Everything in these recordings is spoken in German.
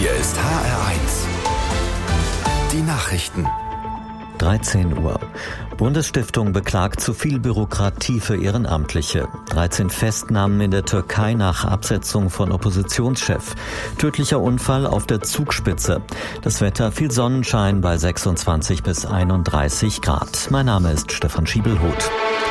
Hier ist HR1. Die Nachrichten. 13 Uhr. Bundesstiftung beklagt zu viel Bürokratie für Ehrenamtliche. 13 Festnahmen in der Türkei nach Absetzung von Oppositionschef. Tödlicher Unfall auf der Zugspitze. Das Wetter, viel Sonnenschein bei 26 bis 31 Grad. Mein Name ist Stefan Schiebelhoth.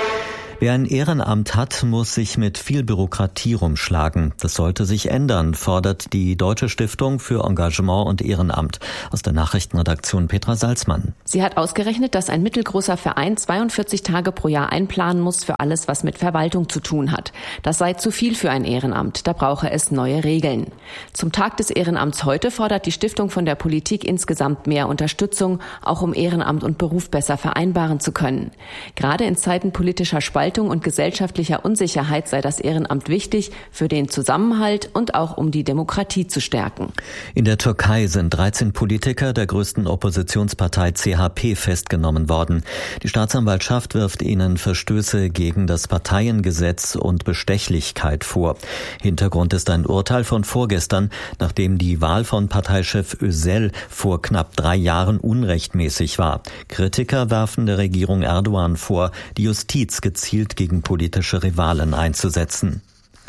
Wer ein Ehrenamt hat, muss sich mit viel Bürokratie rumschlagen. Das sollte sich ändern, fordert die Deutsche Stiftung für Engagement und Ehrenamt. Aus der Nachrichtenredaktion Petra Salzmann. Sie hat ausgerechnet, dass ein mittelgroßer Verein 42 Tage pro Jahr einplanen muss für alles, was mit Verwaltung zu tun hat. Das sei zu viel für ein Ehrenamt, da brauche es neue Regeln. Zum Tag des Ehrenamts heute fordert die Stiftung von der Politik insgesamt mehr Unterstützung, auch um Ehrenamt und Beruf besser vereinbaren zu können. Gerade in Zeiten politischer Spaltung und gesellschaftlicher Unsicherheit sei das Ehrenamt wichtig für den Zusammenhalt und auch um die Demokratie zu stärken. In der Türkei sind 13 Politiker der größten Oppositionspartei CHP festgenommen worden. Die Staatsanwaltschaft wirft ihnen Verstöße gegen das Parteiengesetz und Bestechlichkeit vor. Hintergrund ist ein Urteil von vorgestern, nachdem die Wahl von Parteichef Özel vor knapp 3 Jahren unrechtmäßig war. Kritiker werfen der Regierung Erdogan vor, die Justiz gezielt gegen politische Rivalen einzusetzen.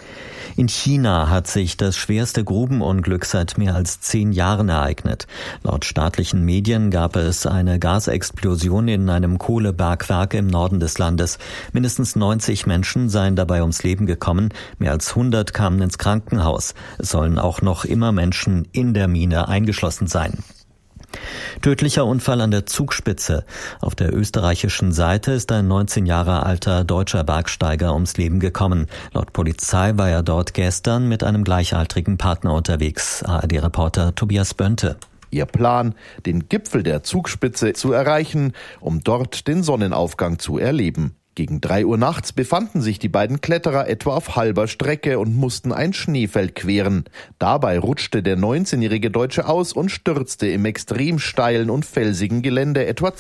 In China hat sich das schwerste Grubenunglück seit mehr als 10 Jahren ereignet. Laut staatlichen Medien gab es eine Gasexplosion in einem Kohlebergwerk im Norden des Landes. Mindestens 90 Menschen seien dabei ums Leben gekommen, mehr als 100 kamen ins Krankenhaus. Es sollen auch noch immer Menschen in der Mine eingeschlossen sein. Tödlicher Unfall an der Zugspitze. Auf der österreichischen Seite ist ein 19 Jahre alter deutscher Bergsteiger ums Leben gekommen. Laut Polizei war er dort gestern mit einem gleichaltrigen Partner unterwegs. ARD-Reporter Tobias Bönte. Ihr Plan, den Gipfel der Zugspitze zu erreichen, um dort den Sonnenaufgang zu erleben. Gegen 3 Uhr nachts befanden sich die beiden Kletterer etwa auf halber Strecke und mussten ein Schneefeld queren. Dabei rutschte der 19-jährige Deutsche aus und stürzte im extrem steilen und felsigen Gelände etwa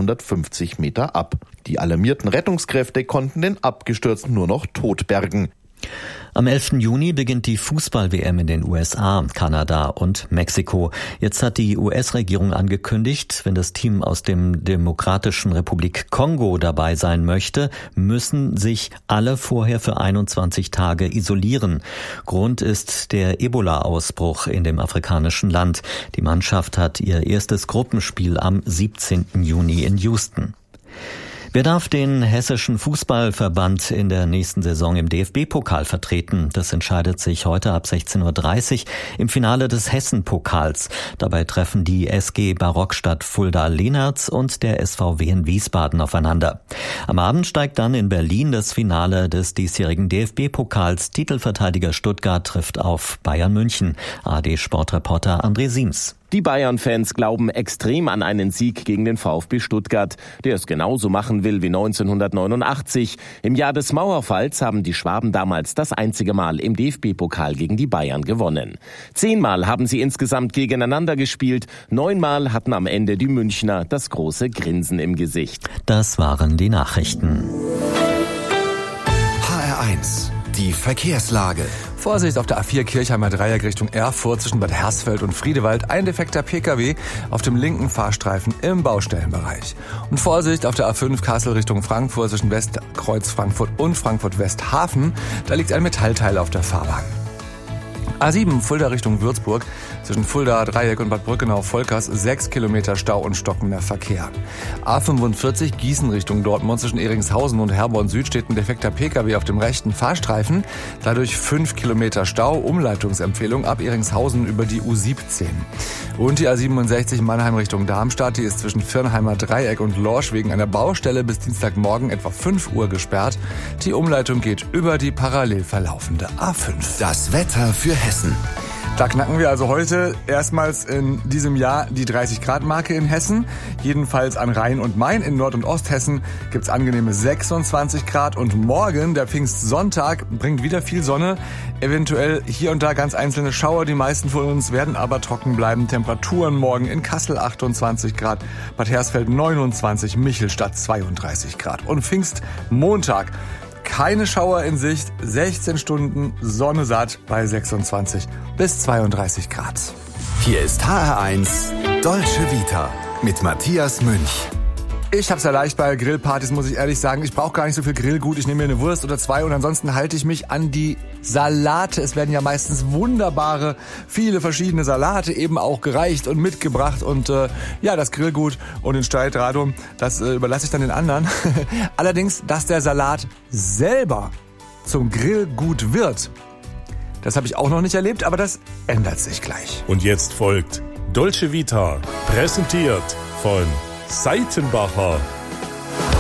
250 Meter ab. Die alarmierten Rettungskräfte konnten den Abgestürzten nur noch tot bergen. Am 11. Juni beginnt die Fußball-WM in den USA, Kanada und Mexiko. Jetzt hat die US-Regierung angekündigt, wenn das Team aus dem Demokratischen Republik Kongo dabei sein möchte, müssen sich alle vorher für 21 Tage isolieren. Grund ist der Ebola-Ausbruch in dem afrikanischen Land. Die Mannschaft hat ihr erstes Gruppenspiel am 17. Juni in Houston. Wer darf den hessischen Fußballverband in der nächsten Saison im DFB-Pokal vertreten? Das entscheidet sich heute ab 16:30 Uhr im Finale des Hessen-Pokals. Dabei treffen die SG Barockstadt Fulda-Lehnertz und der SVW in Wiesbaden aufeinander. Am Abend steigt dann in Berlin das Finale des diesjährigen DFB-Pokals. Titelverteidiger Stuttgart trifft auf Bayern München. ARD-Sportreporter André Siems. Die Bayern-Fans glauben extrem an einen Sieg gegen den VfB Stuttgart, der es genauso machen will wie 1989. Im Jahr des Mauerfalls haben die Schwaben damals das einzige Mal im DFB-Pokal gegen die Bayern gewonnen. 10-mal haben sie insgesamt gegeneinander gespielt, 9-mal hatten am Ende die Münchner das große Grinsen im Gesicht. Das waren die Nachrichten. HR1, die Verkehrslage. Vorsicht auf der A4 Kirchheimer Dreieck Richtung Erfurt zwischen Bad Hersfeld und Friedewald. Ein defekter Pkw auf dem linken Fahrstreifen im Baustellenbereich. Und Vorsicht auf der A5 Kassel Richtung Frankfurt zwischen Westkreuz Frankfurt und Frankfurt Westhafen. Da liegt ein Metallteil auf der Fahrbahn. A7 Fulda Richtung Würzburg zwischen Fulda Dreieck und Bad Brückenau-Volkers 6 Kilometer Stau und stockender Verkehr. A45 Gießen Richtung Dortmund zwischen Eringshausen und Herborn Süd steht ein defekter Pkw auf dem rechten Fahrstreifen. Dadurch 5 Kilometer Stau, Umleitungsempfehlung ab Eringshausen über die U17. Und die A67 Mannheim Richtung Darmstadt, die ist zwischen Firnheimer Dreieck und Lorsch wegen einer Baustelle bis Dienstagmorgen etwa 5 Uhr gesperrt. Die Umleitung geht über die parallel verlaufende A5. Das Wetter für Hessen. Da knacken wir also heute erstmals in diesem Jahr die 30-Grad-Marke in Hessen. Jedenfalls an Rhein und Main. In Nord- und Osthessen gibt's angenehme 26 Grad. Und morgen, der Pfingstsonntag, bringt wieder viel Sonne. Eventuell hier und da ganz einzelne Schauer. Die meisten von uns werden aber trocken bleiben. Temperaturen morgen in Kassel 28 Grad, Bad Hersfeld 29, Michelstadt 32 Grad. Und Pfingstmontag. Keine Schauer in Sicht, 16 Stunden Sonne satt bei 26 bis 32 Grad. Hier ist HR1 Dolce Vita mit Matthias Münch. Ich hab's ja leicht bei Grillpartys, muss ich ehrlich sagen. Ich brauche gar nicht so viel Grillgut. Ich nehme mir eine Wurst oder zwei und ansonsten halte ich mich an die Salate. Es werden ja meistens wunderbare, viele verschiedene Salate eben auch gereicht und mitgebracht. Und das Grillgut und den Streitratum, das überlasse ich dann den anderen. Allerdings, dass der Salat selber zum Grillgut wird, das habe ich auch noch nicht erlebt, aber das ändert sich gleich. Und jetzt folgt Dolce Vita, präsentiert von Seitenbacher.